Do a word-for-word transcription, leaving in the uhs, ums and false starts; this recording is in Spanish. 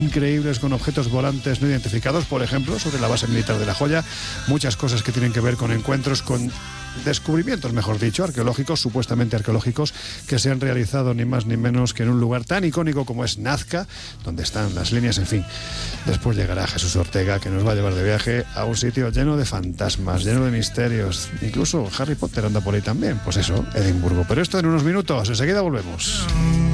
increíbles con objetos volantes no identificados, por ejemplo, sobre la base militar de La Joya. Muchas cosas que tienen que ver con encuentros, con descubrimientos, mejor dicho, arqueológicos, supuestamente arqueológicos, que se han realizado ni más ni menos que en un lugar tan icónico como es Nazca, donde están las líneas, en fin. Después llegará Jesús Ortega, que nos va a llevar de viaje a un sitio lleno de fantasmas, lleno de misterios. Incluso Harry Potter anda por ahí también. Pues eso, Edimburgo. Pero esto en unos minutos, enseguida volvemos.